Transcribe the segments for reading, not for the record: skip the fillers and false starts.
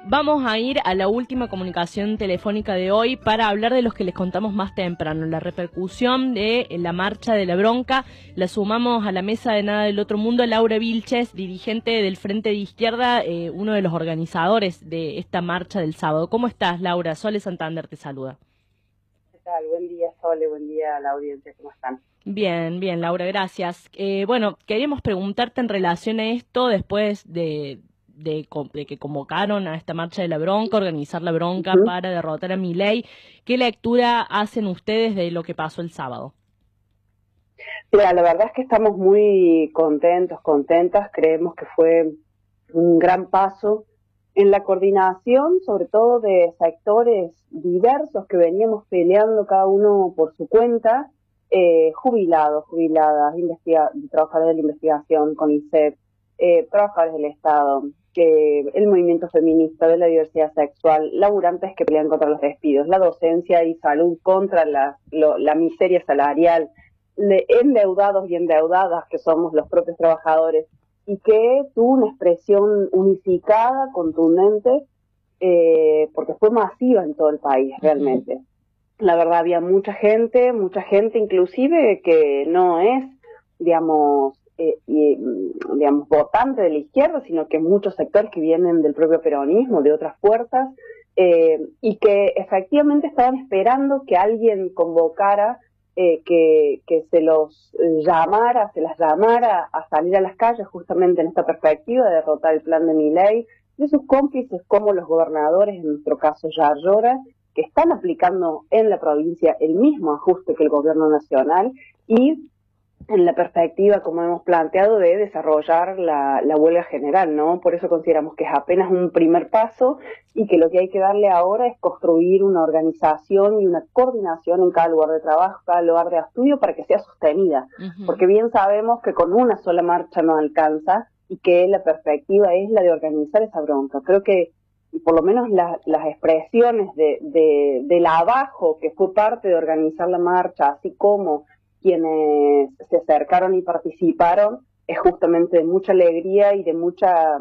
Vamos a ir a la última comunicación telefónica de hoy para hablar de los que les contamos más temprano, la repercusión de la marcha de la bronca. La sumamos a la mesa de Nada del Otro Mundo, Laura Vilches, dirigente del Frente de Izquierda, uno de los organizadores de esta marcha del sábado. ¿Cómo estás, Laura? Sole Santander te saluda. ¿Qué tal? Buen día, Sole, buen día a la audiencia, ¿cómo están? Bien, bien, Laura, gracias. Bueno, queríamos preguntarte en relación a esto, después de que convocaron a esta marcha de la bronca, organizar la bronca para derrotar a Milei. ¿Qué lectura hacen ustedes de lo que pasó el sábado? Mira, la verdad es que estamos muy contentas, creemos que fue un gran paso en la coordinación, sobre todo de sectores diversos que veníamos peleando cada uno por su cuenta, jubilados, jubiladas, trabajadores de la investigación, CONICET, trabajadores del Estado, el movimiento feminista, de la diversidad sexual, laburantes que pelean contra los despidos, la docencia y salud contra la miseria salarial, endeudados y endeudadas que somos los propios trabajadores, y que tuvo una expresión unificada, contundente, porque fue masiva en todo el país realmente. La verdad había mucha gente inclusive que no es, digamos, votante de la izquierda, sino que muchos sectores que vienen del propio peronismo, de otras fuerzas, y que efectivamente estaban esperando que alguien convocara, que se los llamara, se las llamara a salir a las calles justamente en esta perspectiva de derrotar el plan de Milei, de sus cómplices como los gobernadores, en nuestro caso Yara Llora, que están aplicando en la provincia el mismo ajuste que el gobierno nacional, y en la perspectiva, como hemos planteado, de desarrollar la huelga general, ¿no? Por eso consideramos que es apenas un primer paso y que lo que hay que darle ahora es construir una organización y una coordinación en cada lugar de trabajo, cada lugar de estudio, para que sea sostenida. Porque bien sabemos que con una sola marcha no alcanza y que la perspectiva es la de organizar esa bronca. Creo que por lo menos las expresiones del abajo, que fue parte de organizar la marcha, así como quienes se acercaron y participaron, es justamente de mucha alegría y de mucha,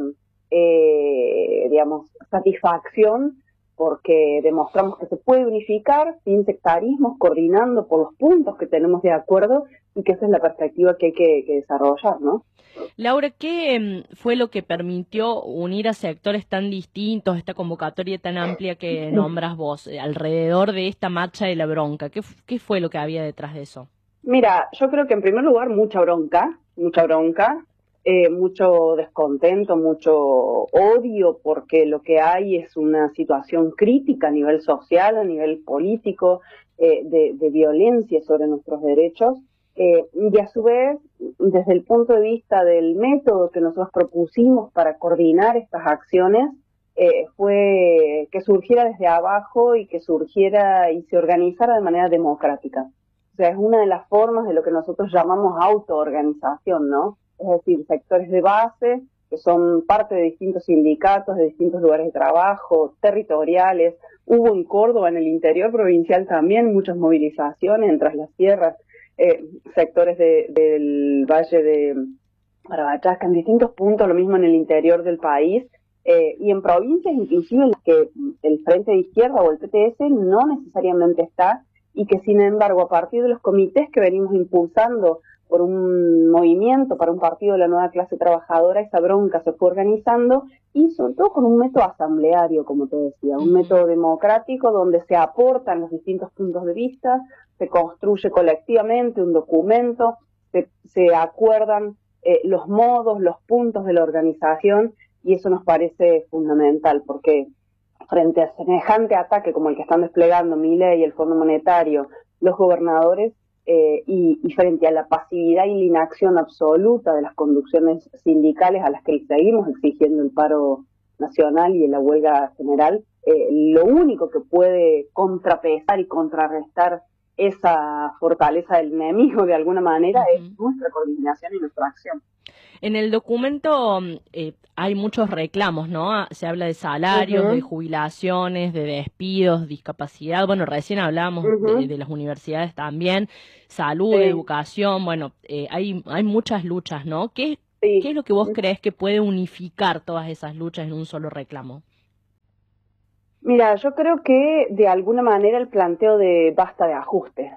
satisfacción, porque demostramos que se puede unificar sin sectarismos, coordinando por los puntos que tenemos de acuerdo, y que esa es la perspectiva que hay que desarrollar, ¿no? Laura, ¿qué fue lo que permitió unir a sectores tan distintos, esta convocatoria tan amplia que nombras vos, alrededor de esta marcha de la bronca? ¿Qué fue lo que había detrás de eso? Mira, yo creo que en primer lugar mucho descontento, mucho odio, porque lo que hay es una situación crítica a nivel social, a nivel político, de violencia sobre nuestros derechos, y a su vez, desde el punto de vista del método que nosotros propusimos para coordinar estas acciones, fue que surgiera desde abajo y que surgiera y se organizara de manera democrática. O sea, es una de las formas de lo que nosotros llamamos autoorganización, ¿no? Es decir, sectores de base que son parte de distintos sindicatos, de distintos lugares de trabajo, territoriales. Hubo en Córdoba, en el interior provincial también, muchas movilizaciones entre las sierras, sectores del Valle de Parabachasca, en distintos puntos, lo mismo en el interior del país, y en provincias inclusive en las que el Frente de Izquierda o el PTS no necesariamente está, y que sin embargo a partir de los comités que venimos impulsando por un movimiento, para un partido de la nueva clase trabajadora, esa bronca se fue organizando, y sobre todo con un método asambleario, como te decía, un método democrático donde se aportan los distintos puntos de vista, se construye colectivamente un documento, se acuerdan los modos, los puntos de la organización, y eso nos parece fundamental, porque frente a semejante ataque como el que están desplegando Milei y el Fondo Monetario, los gobernadores, y frente a la pasividad y la inacción absoluta de las conducciones sindicales, a las que seguimos exigiendo el paro nacional y la huelga general, lo único que puede contrapesar y contrarrestar esa fortaleza del enemigo de alguna manera es nuestra coordinación y nuestra acción. En el documento hay muchos reclamos, ¿no? Se habla de salarios, de jubilaciones, de despidos, discapacidad. Bueno, recién hablábamos de las universidades también, salud, educación. Bueno, hay muchas luchas, ¿no? ¿Qué es lo que vos crees que puede unificar todas esas luchas en un solo reclamo? Mira, yo creo que de alguna manera el planteo de basta de ajustes,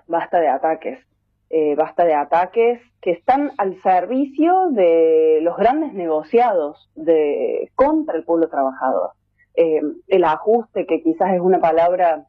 basta de ataques que están al servicio de los grandes negociados contra el pueblo trabajador. El ajuste, que quizás es una palabra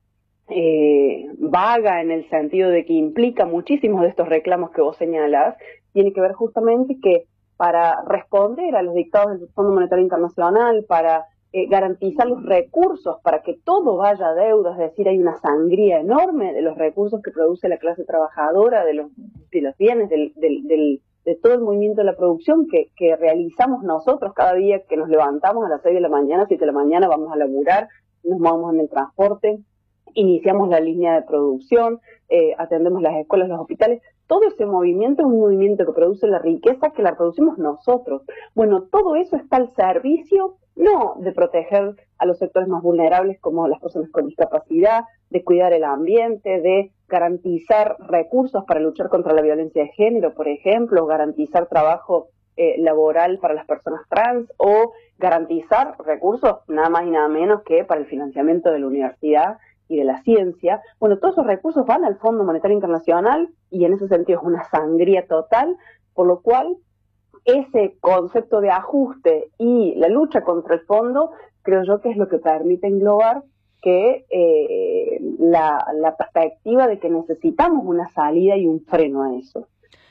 vaga en el sentido de que implica muchísimos de estos reclamos que vos señalás, tiene que ver justamente que para responder a los dictados del Fondo Monetario Internacional, para garantizar los recursos para que todo vaya a deuda, es decir, hay una sangría enorme de los recursos que produce la clase trabajadora, de los bienes, de todo el movimiento de la producción que realizamos nosotros cada día que nos levantamos a las 6 de la mañana, 7 de la mañana, vamos a laburar, nos movemos en el transporte, iniciamos la línea de producción, atendemos las escuelas, los hospitales. Todo ese movimiento es un movimiento que produce la riqueza, que la producimos nosotros. Bueno, todo eso está al servicio, no de proteger a los sectores más vulnerables como las personas con discapacidad, de cuidar el ambiente, de garantizar recursos para luchar contra la violencia de género, por ejemplo, garantizar trabajo laboral para las personas trans o garantizar recursos nada más y nada menos que para el financiamiento de la universidad y de la ciencia. Bueno, todos esos recursos van al Fondo Monetario Internacional y en ese sentido es una sangría total, por lo cual ese concepto de ajuste y la lucha contra el fondo creo yo que es lo que permite englobar que la perspectiva de que necesitamos una salida y un freno a eso.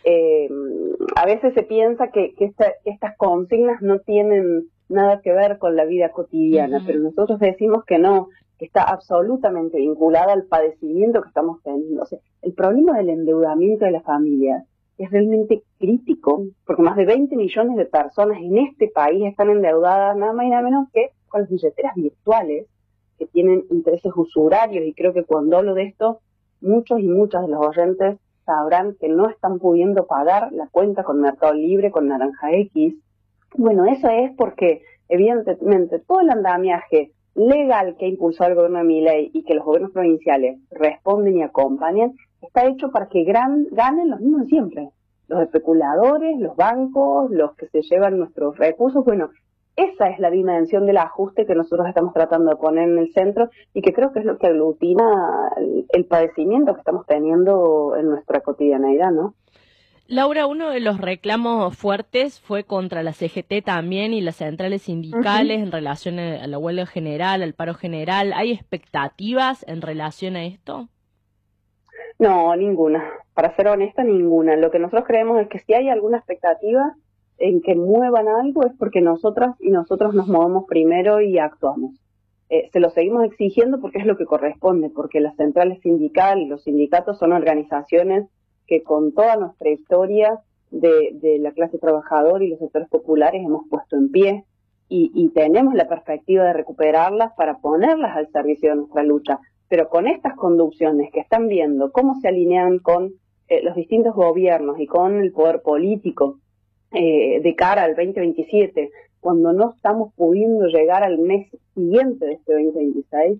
A veces se piensa que estas consignas no tienen nada que ver con la vida cotidiana, pero nosotros decimos que no, que está absolutamente vinculada al padecimiento que estamos teniendo. O sea, el problema del endeudamiento de las familias es realmente crítico, porque más de 20 millones de personas en este país están endeudadas nada más y nada menos que con las billeteras virtuales, que tienen intereses usurarios, y creo que cuando hablo de esto, muchos y muchas de los oyentes sabrán que no están pudiendo pagar la cuenta con Mercado Libre, con Naranja X. Bueno, eso es porque, evidentemente, todo el andamiaje legal que ha impulsado el gobierno de Milei y que los gobiernos provinciales responden y acompañan, está hecho para que ganen los mismos siempre. Los especuladores, los bancos, los que se llevan nuestros recursos. Bueno, esa es la dimensión del ajuste que nosotros estamos tratando de poner en el centro y que creo que es lo que aglutina el padecimiento que estamos teniendo en nuestra cotidianeidad, ¿no? Laura, uno de los reclamos fuertes fue contra la CGT también y las centrales sindicales en relación a la huelga general, al paro general. ¿Hay expectativas en relación a esto? No, ninguna. Para ser honesta, ninguna. Lo que nosotros creemos es que si hay alguna expectativa en que muevan algo es porque nosotras y nosotros nos movemos primero y actuamos. Se lo seguimos exigiendo porque es lo que corresponde, porque las centrales sindicales, los sindicatos son organizaciones que con toda nuestra historia de la clase trabajadora y los sectores populares hemos puesto en pie y tenemos la perspectiva de recuperarlas para ponerlas al servicio de nuestra lucha. Pero con estas conducciones que están viendo cómo se alinean con los distintos gobiernos y con el poder político de cara al 2027, cuando no estamos pudiendo llegar al mes siguiente de este 2026,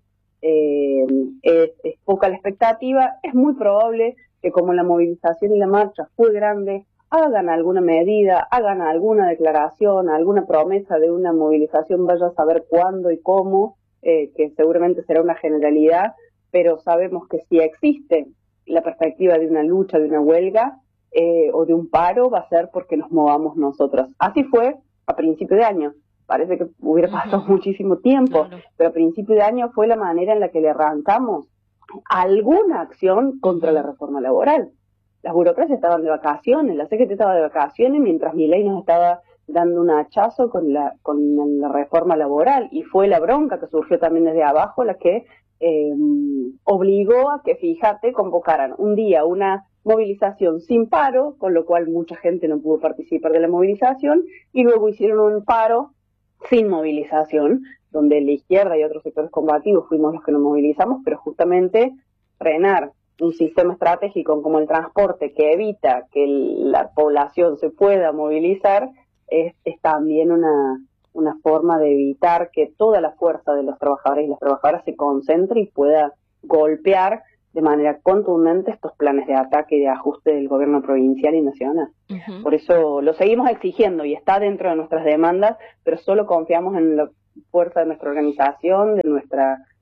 es poca la expectativa. Es muy probable que como la movilización y la marcha fue grande, hagan alguna medida, hagan alguna declaración, alguna promesa de una movilización, vaya a saber cuándo y cómo, que seguramente será una generalidad, pero sabemos que si existe la perspectiva de una lucha, de una huelga o de un paro, va a ser porque nos movamos nosotros. Así fue a principio de año. Parece que hubiera pasado muchísimo tiempo, pero a principio de año fue la manera en la que le arrancamos alguna acción contra la reforma laboral. Las burocracias estaban de vacaciones, la CGT estaba de vacaciones, mientras Milei nos estaba dando un hachazo con la reforma laboral, y fue la bronca que surgió también desde abajo la que obligó a que, fíjate, convocaran un día una movilización sin paro, con lo cual mucha gente no pudo participar de la movilización, y luego hicieron un paro sin movilización, donde la izquierda y otros sectores combativos fuimos los que nos movilizamos, pero justamente frenar un sistema estratégico como el transporte que evita que la población se pueda movilizar es también una forma de evitar que toda la fuerza de los trabajadores y las trabajadoras se concentre y pueda golpear de manera contundente estos planes de ataque y de ajuste del gobierno provincial y nacional. Por eso lo seguimos exigiendo y está dentro de nuestras demandas, pero solo confiamos en la fuerza de nuestra organización, de nuestra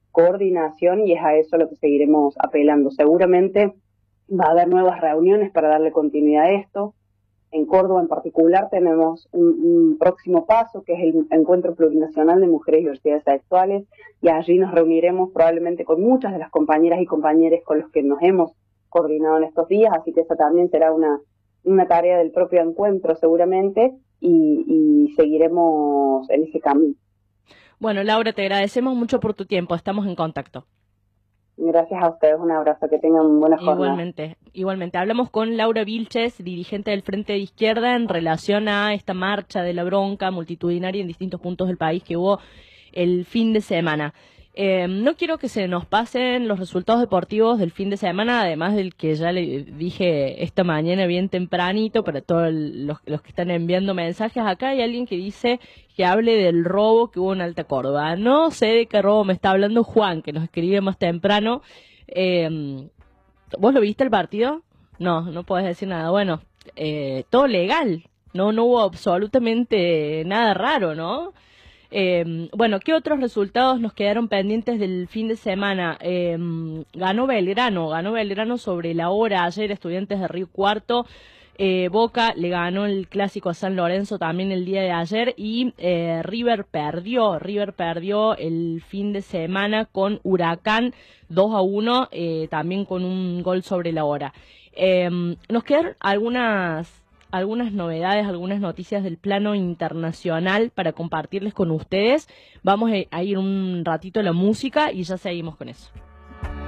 coordinación, y es a eso lo que seguiremos apelando. Seguramente va a haber nuevas reuniones para darle continuidad a esto. En Córdoba en particular tenemos un próximo paso, que es el Encuentro Plurinacional de Mujeres y Diversidades Sexuales, y allí nos reuniremos probablemente con muchas de las compañeras y compañeros con los que nos hemos coordinado en estos días, así que esa también será una tarea del propio encuentro seguramente, y seguiremos en ese camino. Bueno, Laura, te agradecemos mucho por tu tiempo, estamos en contacto. Gracias a ustedes, un abrazo, que tengan buena jornada. Igualmente. Hablamos con Laura Vilches, dirigente del Frente de Izquierda, en relación a esta marcha de la bronca multitudinaria en distintos puntos del país que hubo el fin de semana. No quiero que se nos pasen los resultados deportivos del fin de semana, además del que ya le dije esta mañana bien tempranito para todos los que están enviando mensajes. Acá hay alguien que dice que hable del robo que hubo en Alta Córdoba. No sé de qué robo me está hablando Juan, que nos escribe más temprano. ¿Vos lo viste el partido? No podés decir nada. Bueno, todo legal. No hubo absolutamente nada raro, ¿no? Bueno, ¿qué otros resultados nos quedaron pendientes del fin de semana? Ganó Belgrano sobre la hora ayer, Estudiantes de Río Cuarto. Boca le ganó el clásico a San Lorenzo también el día de ayer, y River perdió el fin de semana con Huracán 2-1, también con un gol sobre la hora. Nos quedan algunas novedades, algunas noticias del plano internacional para compartirles con ustedes. Vamos a ir un ratito a la música y ya seguimos con eso.